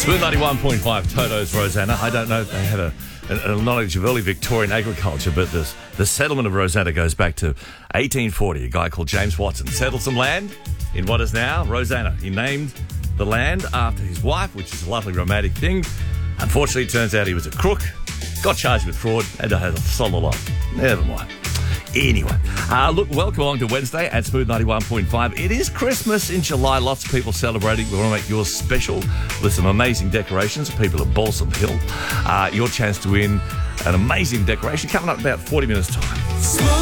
Smooth 91.5, Toto's Rosanna. I don't know if they have a knowledge of early Victorian agriculture, but the settlement of Rosanna goes back to 1840. A guy called James Watson settled some land in what is now Rosanna. He named the land after his wife, which is a lovely romantic thing. Unfortunately, it turns out he was a crook, got charged with fraud, and had a solo life. Never mind. Anyway, look, welcome along to Wednesday at Smooth 91.5. It is Christmas in July. Lots of people celebrating. We want to make yours special with some amazing decorations. People at Balsam Hill. Your chance to win an amazing decoration coming up in about 40 minutes' time.